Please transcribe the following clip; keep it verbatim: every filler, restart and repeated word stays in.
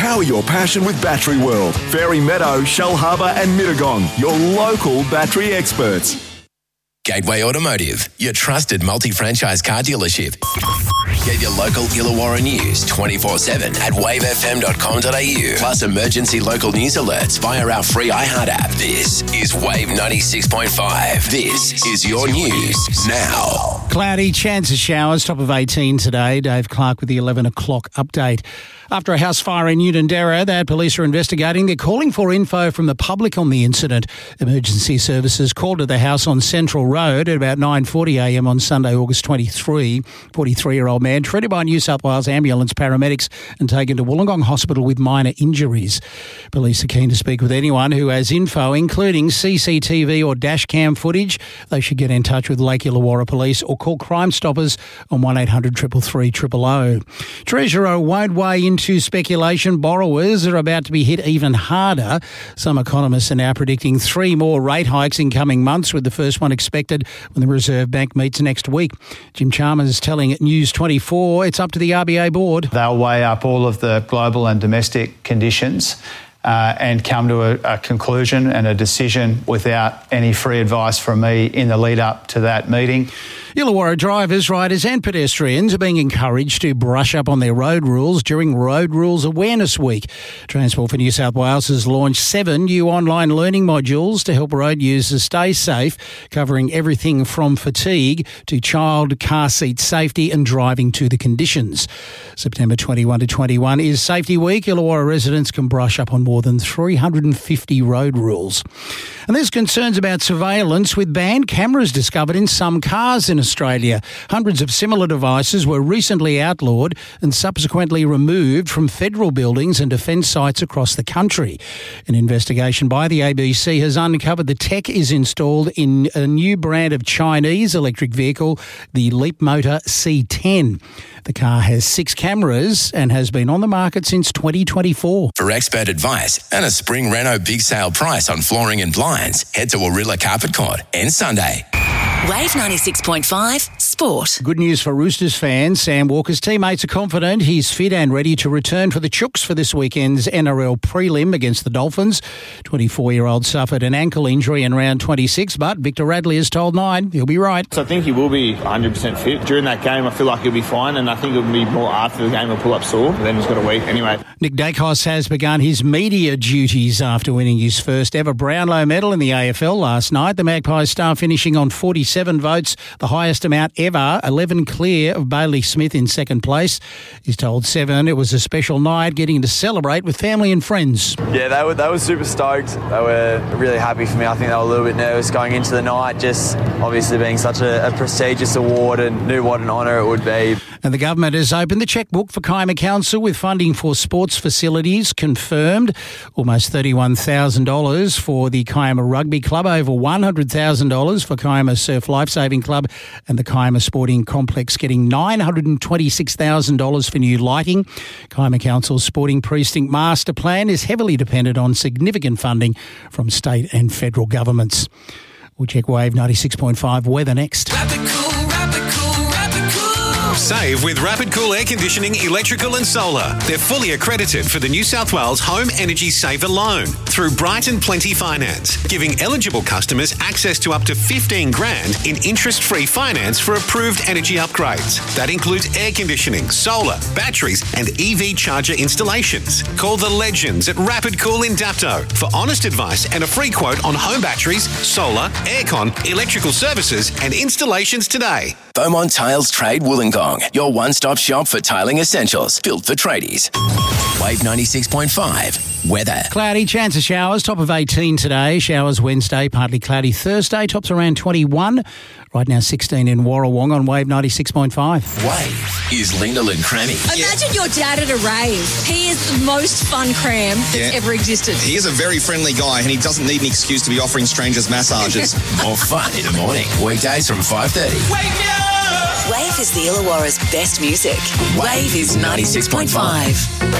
Power your passion with Battery World. Fairy Meadow, Shell Harbour and Mittagong, your local battery experts. Gateway Automotive, your trusted multi-franchise car dealership. Get your local Illawarra news twenty-four seven at wave f m dot com dot a u. Plus emergency local news alerts via our free iHeart app. This is Wave ninety-six point five. This is your news now. Cloudy, chance of showers, top of eighteen today. Dave Clark with the eleven o'clock update. After a house fire in Unanderra that police are investigating, they're calling for info from the public on the incident. Emergency services called at the house on Central Road at about nine forty a m on Sunday, August twenty-third. forty-three-year-old man treated by New South Wales ambulance paramedics and taken to Wollongong Hospital with minor injuries. Police are keen to speak with anyone who has info, including C C T V or dash cam footage. They should get in touch with Lake Illawarra Police or call Crime Stoppers on one eight hundred three three three zero zero. Treasurer won't weigh into speculation. Borrowers are about to be hit even harder. Some economists are now predicting three more rate hikes in coming months, with the first one expected when the Reserve Bank meets next week. Jim Chalmers is telling News twenty-four it's up to the R B A board. They'll weigh up all of the global and domestic conditions uh, and come to a, a conclusion and a decision without any free advice from me in the lead up to that meeting. Illawarra drivers, riders and pedestrians are being encouraged to brush up on their road rules during Road Rules Awareness Week. Transport for New South Wales has launched seven new online learning modules to help road users stay safe, covering everything from fatigue to child car seat safety and driving to the conditions. September twenty-first to twenty-first is Safety Week. Illawarra residents can brush up on more than three hundred fifty road rules. And there's concerns about surveillance with banned cameras discovered in some cars in Australia. Hundreds of similar devices were recently outlawed and subsequently removed from federal buildings and defence sites across the country. An investigation by the A B C has uncovered the tech is installed in a new brand of Chinese electric vehicle, the Leapmotor C ten. The car has six cameras and has been on the market since twenty twenty-four. For expert advice and a spring Renault big sale price on flooring and blinds, head to Warilla Carpet Court and Sunday. Wave ninety-six point five Sport. Good news for Roosters fans. Sam Walker's teammates are confident he's fit and ready to return for the Chooks for this weekend's N R L prelim against the Dolphins. twenty-four-year-old suffered an ankle injury in round twenty-six, but Victor Radley has told Nine he'll be right. So I think he will be one hundred percent fit. During that game, I feel like he'll be fine, and I think it'll be more after the game he'll pull up sore, but then he's got a week anyway. Nick Dacos has begun his media duties after winning his first ever Brownlow medal in the A F L last night. The Magpies star finishing on forty-seven votes, the highest amount ever, eleven clear of Bailey Smith in second place. He's told Seven it was a special night, getting to celebrate with family and friends. Yeah, they were, they were super stoked. They were really happy for me. I think they were a little bit nervous going into the night, just obviously being such a, a prestigious award, and knew what an honour it would be. And the government has opened the chequebook for Kiama Council with funding for sports facilities confirmed. Almost thirty-one thousand dollars for the Kiama Rugby Club, over one hundred thousand dollars for Kiama Surf Lifesaving Club, and the Kiama Sporting Complex getting nine hundred twenty-six thousand dollars for new lighting. Kiama Council's Sporting Precinct Master Plan is heavily dependent on significant funding from state and federal governments. We'll check Wave ninety-six point five weather next. Rapid Cool, Rapid Cool, Rapid Cool. Save with Rapid Cool Air Conditioning, Electrical and Solar. They're fully accredited for the New South Wales Home Energy Saver Loan through Bright and Plenty Finance, giving eligible customers access to up to fifteen grand in interest-free finance for approved energy upgrades. That includes air conditioning, solar, batteries and E V charger installations. Call the legends at Rapid Cool in Dapto for honest advice and a free quote on home batteries, solar, aircon, electrical services and installations today. Beaumont Tiles Trade Wollongong, your one-stop shop for tiling essentials, built for tradies. Wave ninety-six point five weather. Cloudy, chance of showers, top of eighteen today. Showers Wednesday, partly cloudy Thursday, tops around twenty-one. Right now sixteen in Warrawong on Wave ninety-six point five. Wave is Lyndall and Crammy. Imagine your dad at a rave. He is the most fun cram that's Yeah. ever existed. He is a very friendly guy, and he doesn't need an excuse to be offering strangers massages. More fun in the morning. Weekdays from five thirty. Wake me up! Wave is the Illawarra's best music. Wave is ninety-six point five.